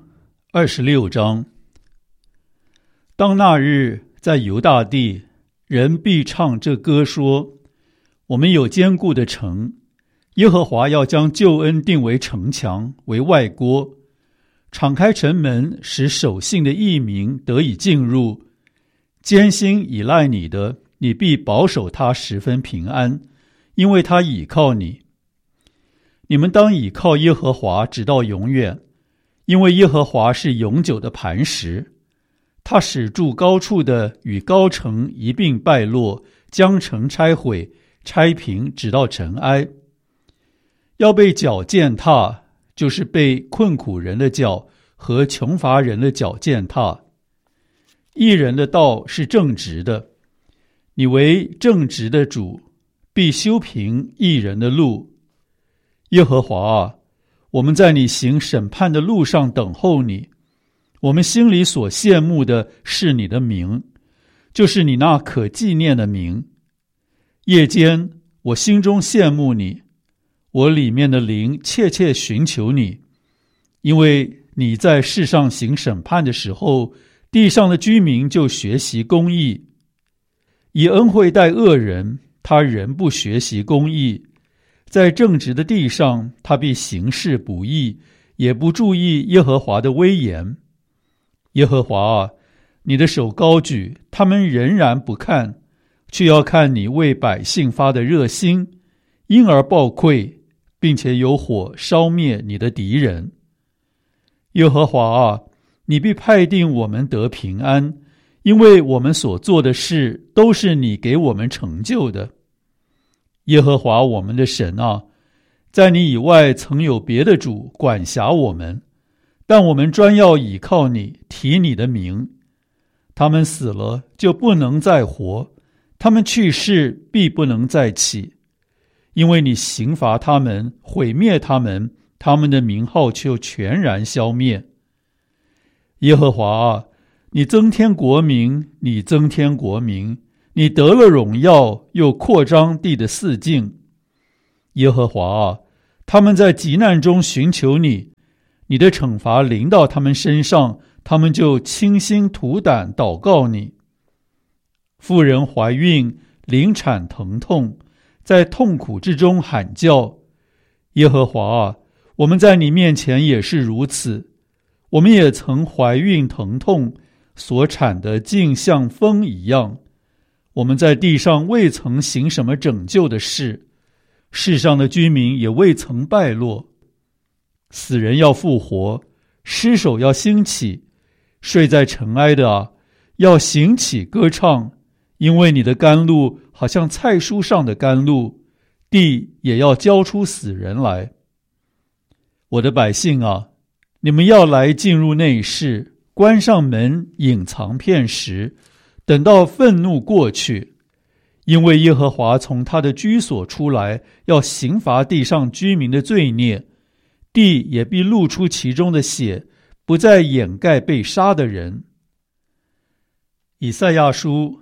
26章。当那日，在犹大地，人必唱这歌说：我们有坚固的城，耶和华要将救恩定为城墙，为外郭，敞开城门，使守信的义民得以进入。艰辛依赖你的，你必保守他十分平安，因为他倚靠你。你们当倚靠耶和华直到永远，因为耶和华是永久的磐石。他使住高处的与高城一并败落，将城拆毁，拆平，直到尘埃。要被脚践踏，就是被困苦人的脚和穷乏人的脚践踏。义人的道是正直的，你为正直的主，必修平义人的路。耶和华啊，我们在你行审判的路上等候你。我们心里所羡慕的是你的名，就是你那可纪念的名。夜间我心中羡慕你，我里面的灵切切寻求你，因为你在世上行审判的时候，地上的居民就学习公义。以恩惠待恶人，他仍不学习公义。在正直的地上，他必行事不义，也不注意耶和华的威严。耶和华啊，你的手高举，他们仍然不看，却要看你为百姓发的热心，因而报愧，并且有火烧灭你的敌人。耶和华啊，你必派定我们得平安，因为我们所做的事都是你给我们成就的。耶和华我们的神啊，在你以外曾有别的主管辖我们，但我们专要倚靠你，提你的名。他们死了就不能再活，他们去世必不能再起，因为你刑罚他们，毁灭他们，他们的名号就全然消灭。耶和华啊，你增添国民，你增添国民， 你得了荣耀，又扩张地的四境。耶和华啊，他们在急难中寻求你，你的惩罚临到他们身上，他们就倾心吐胆祷告你。妇人怀孕，临产疼痛，在痛苦之中喊叫。耶和华啊，我们在你面前也是如此，我们也曾怀孕疼痛，所产的竟像风一样。我们在地上未曾行什么拯救的事，世上的居民也未曾败落。死人要复活，尸首要兴起，睡在尘埃的啊，要醒起歌唱，因为你的甘露好像菜蔬上的甘露，地也要交出死人来。我的百姓啊，你们要来进入内室，关上门，隐藏片时，等到愤怒过去。因为耶和华从他的居所出来，要刑罚地上居民的罪孽，地也必露出其中的血，不再掩盖被杀的人。以赛亚书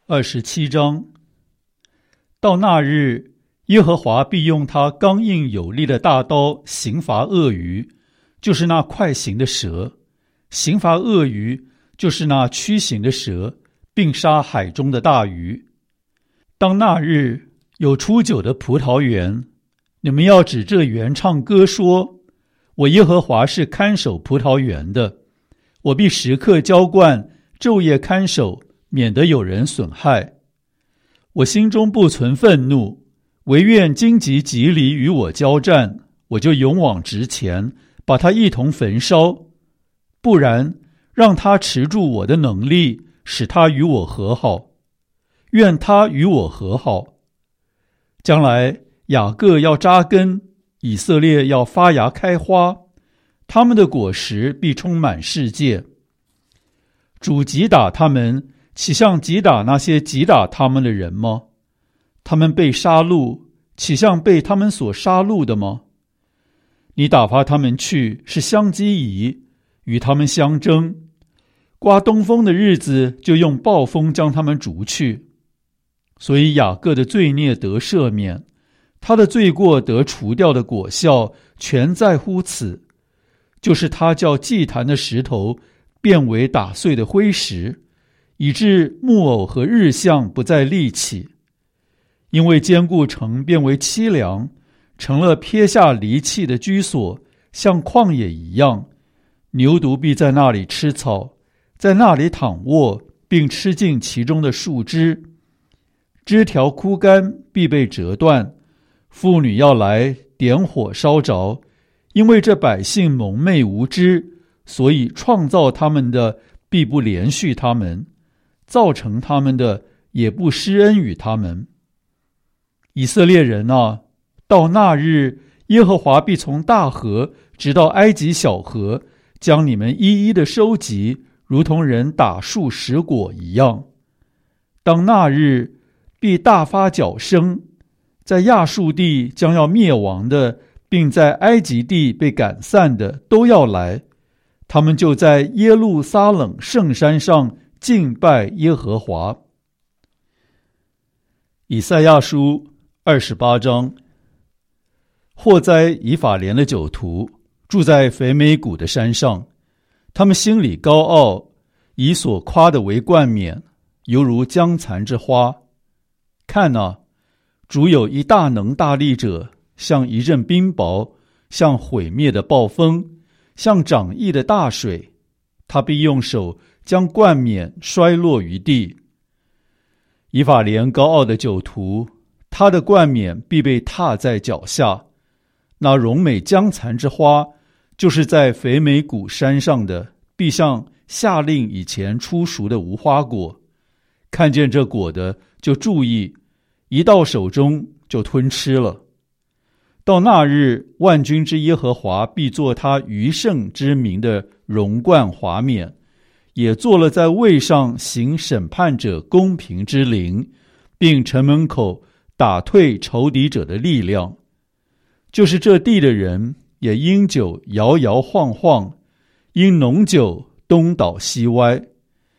27章。到那日，耶和华必用他刚硬有力的大刀刑罚鳄鱼，就是那快行的蛇；刑罚鳄鱼，就是那驱行的蛇，并杀海中的大鱼。当那日，有出酒的葡萄园，你们要指这园唱歌说：我耶和华是看守葡萄园的，我必时刻浇灌，昼夜看守，免得有人损害。我心中不存愤怒，惟愿荆棘蒺藜与我交战，我就勇往直前，把他一同焚烧。不然，让他持住我的能力，使他与我和好。愿他与我和好。将来雅各要扎根，以色列要发芽开花，他们的果实必充满世界。主击打他们，岂像击打那些击打他们的人吗？他们被杀戮，岂像被他们所杀戮的吗？你打发他们去，是相机疑，与他们相争。刮东风的日子，就用暴风将他们逐去。所以雅各的罪孽得赦免，他的罪过得除掉的果效，全在乎此，就是他叫祭坛的石头变为打碎的灰石，以致木偶和日像不再立起。因为坚固城变为凄凉，成了撇下离弃的居所，像旷野一样。牛犊必在那里吃草，在那里躺卧，并吃尽其中的树枝。枝条枯干，必被折断。妇女要来点火烧着，因为这百姓蒙昧无知，所以创造他们的必不连续他们，造成他们的也不施恩与他们。以色列人啊，到那日，耶和华必从大河直到埃及小河，将你们一一的收集，如同人打树拾果一样。当那日，必大发角声，在亚述地将要灭亡的，并在埃及地被赶散的，都要来。他们就在耶路撒冷圣山上敬拜耶和华。以赛亚书28章。祸哉以法莲的酒徒，住在肥美谷的山上，他们心里高傲，以所夸的为冠冕，犹如将残之花。看啊，主有一大能大力者，像一阵冰雹，像毁灭的暴风，像涨溢的大水，他必用手将冠冕摔落于地。以法莲高傲的酒徒，他的冠冕必被踏在脚下。那荣美将残之花，就是在肥美谷山上的，必像夏令以前出熟的无花果。看见这果的，就注意，一到手中就吞吃了。到那日，万军之耶和华必作他余圣之名的荣冠华冕，也做了在位上行审判者公平之灵，并城门口打退仇敌者的力量。就是这地的人也因酒摇摇晃晃，因浓酒东倒西歪。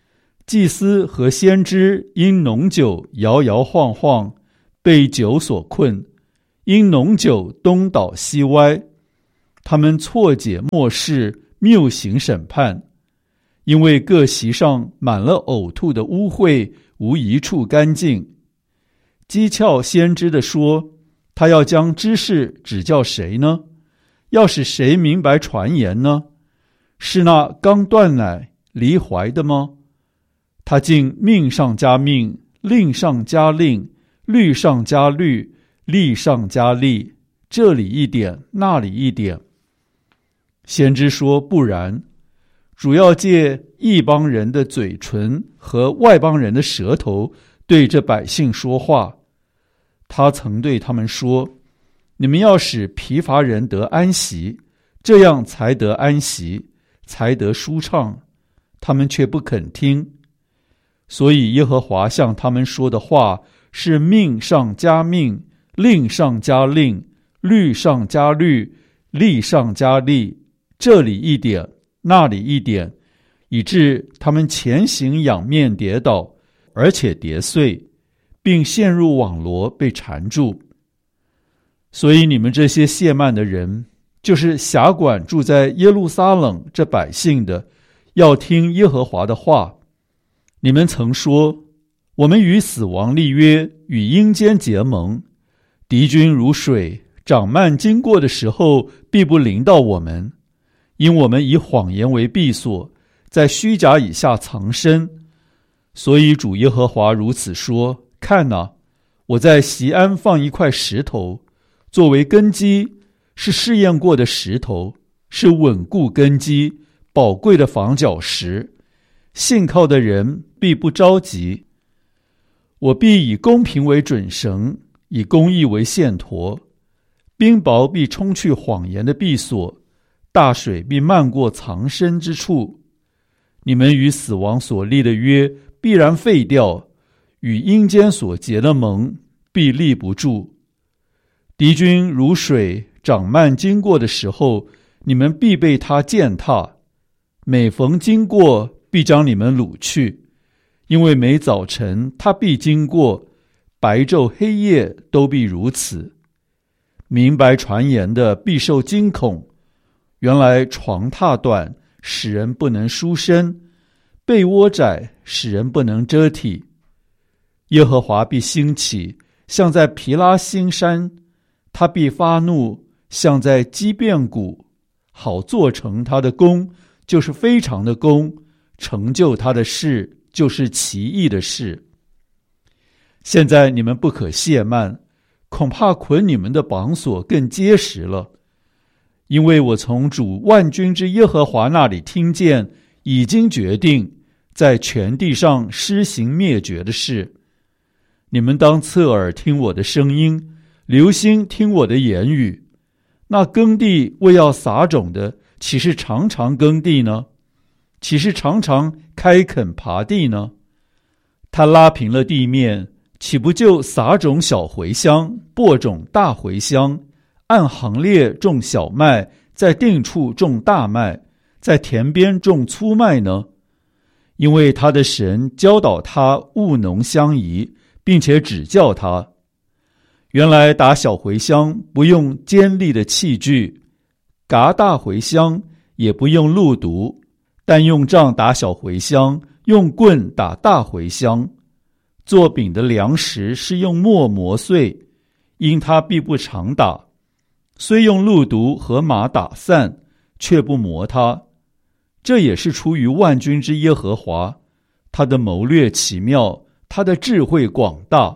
祭司和先知因浓酒摇摇晃晃，被酒所困，因浓酒东倒西歪。他们错解末世，谬行审判，因为各席上满了呕吐的污秽，无一处干净。讥诮先知的说，他要将知识指教谁呢？要使谁明白传言呢？是那刚断奶离怀的吗？他竟命上加命，令上加令，律上加律，例上加例，这里一点，那里一点。先知说不然，主要借异邦人的嘴唇和外邦人的舌头对这百姓说话。他曾对他们说，你们要使疲乏人得安息，这样才得安息，才得舒畅。他们却不肯听。所以耶和华向他们说的话是命上加命，令上加令，律上加律，例上加例，这里一点，那里一点，以致他们前行仰面跌倒，而且跌碎，并陷入网罗被缠住。所以你们这些亵慢的人，就是辖管住在耶路撒冷这百姓的，要听耶和华的话。你们曾说，我们与死亡立约，与阴间结盟，敌军如水，涨漫经过的时候，必不临到我们，因我们以谎言为避所，在虚假以下藏身。所以主耶和华如此说，看哪，我在锡安放一块石头，作为根基，是试验过的石头，是稳固根基，宝贵的防脚石，信靠的人必不着急。我必以公平为准绳，以公义为线砣，冰雹必冲去谎言的避所，大水必漫过藏身之处。你们与死亡所立的约必然废掉，与阴间所结的盟必立不住。敌军如水涨漫经过的时候，你们必被他践踏，每逢经过，必将你们掳去，因为每早晨他必经过，白昼黑夜都必如此。明白传言的必受惊恐，原来床榻短，使人不能舒身；被窝窄，使人不能遮体。耶和华必兴起，像在毗拉新山；他必发怒，像在基遍谷，好做成他的功，就是非常的功，成就他的事，就是奇异的事。现在你们不可懈慢，恐怕捆你们的绑索更结实了。因为我从主万军之耶和华那里听见，已经决定在全地上施行灭绝的事。你们当侧耳听我的声音，留心听我的言语。那耕地为要撒种的，岂是常常耕地呢？岂是常常开垦耙地呢？他拉平了地面，岂不就撒种小茴香，播种大茴香，按行列种小麦，在定处种大麦，在田边种粗麦呢？因为他的神教导他务农相宜，并且指教他。原来打小茴香不用尖利的器具，轧大茴香也不用路毒，但用杖打小茴香，用棍打大茴香。做饼的粮食是用磨磨碎，因他必不常打，虽用路毒和马打散，却不磨它。这也是出于万军之耶和华，他的谋略奇妙，他的智慧广大。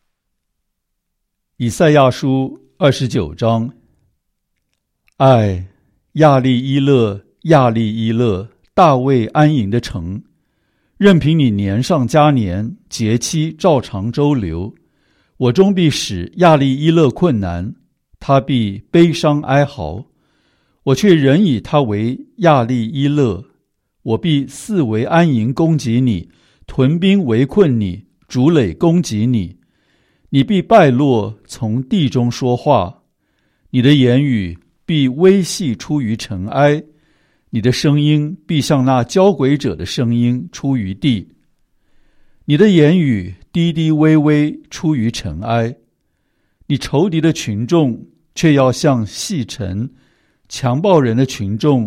以赛亚书29章。唉，亚利伊勒，亚利伊勒，大卫安营的城，任凭你年上加年，节期照常周流，我终必使亚利伊勒困难，他必悲伤哀嚎，我却仍以他为亚利伊勒。我必四围安营攻击你，屯兵围困你，筑垒攻击你。你必败落，从地中说话，你的言语必微细出于尘埃，你的声音必像那交鬼者的声音出于地。 你的言语低低微微出于尘埃，你仇敌的群众却要像细尘，强暴人的群众